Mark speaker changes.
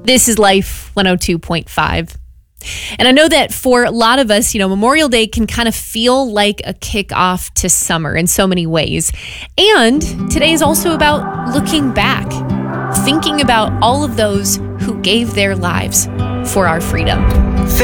Speaker 1: This is Life 102.5. And I know that for a lot of us, Memorial Day can kind of feel like a kickoff to summer in so many ways. And today is also about looking back, thinking about all of those who gave their lives for our freedom.